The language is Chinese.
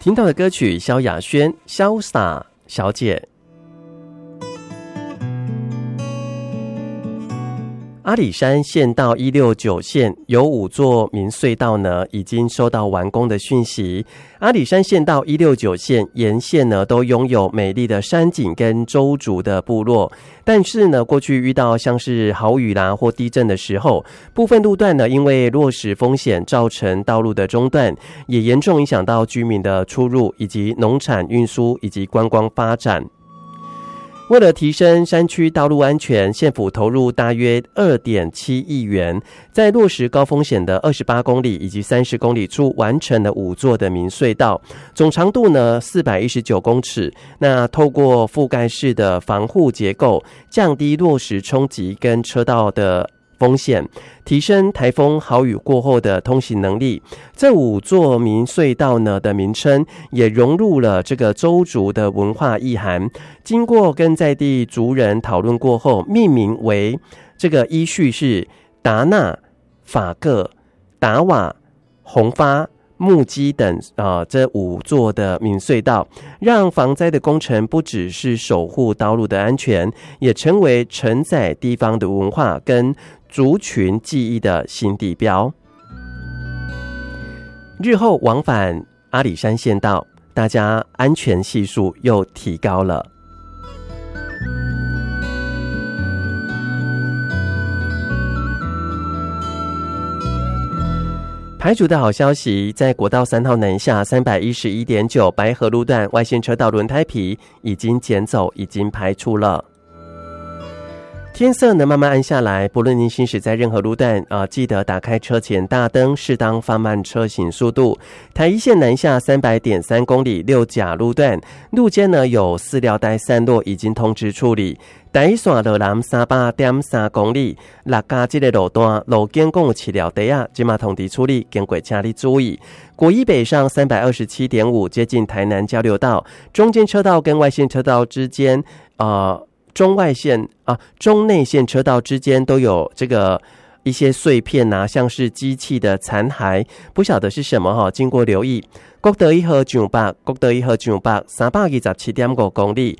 听到的歌曲萧亚轩《潇洒小姐》。阿里山县道169线有5座民隧道呢，已经收到完工的讯息。阿里山县道169线沿线呢，都拥有美丽的山景跟邹族的部落，但是呢，过去遇到像是豪雨啦或地震的时候，部分路段呢，因为落石风险造成道路的中断，也严重影响到居民的出入以及农产运输以及观光发展。为了提升山区道路安全，县府投入大约 2.7 亿元，在落石高风险的28公里以及30公里处完成了5座的民隧道，总长度呢419公尺。那透过覆盖式的防护结构，降低落石冲击跟车道的风险，提升台风豪雨过后的通行能力。这5座民隧道呢的名称也融入了这个邹族的文化意涵，经过跟在地族人讨论过后，命名为这个依序是达纳、法各、达瓦、红发、木基等这5座的民隧道，让防灾的工程不只是守护道路的安全，也成为承载地方的文化跟族群记忆的新地标。日后往返阿里山县道，大家安全系数又提高了。排除的好消息，在国道3号南下 311.9 白河路段外线车道轮胎皮已经捡走，已经排除了。天色能慢慢暗下来，不论您行驶在任何路段记得打开车前大灯，适当放慢车行速度。台一线南下 300.3 公里六甲路段，路肩呢有饲料袋散落，已经通知处理。台一线路南 300.3 公里六甲这个路段路肩共有饲料袋啊，现在通知处理，经过请你注意。国一北上 327.5 接近台南交流道，中间车道跟外线车道之间中外线中内线车道之间都有这个一些碎片像是机器的残骸，不晓得是什么经过留意。国道1号上北，国道1号上北 327.5 公里，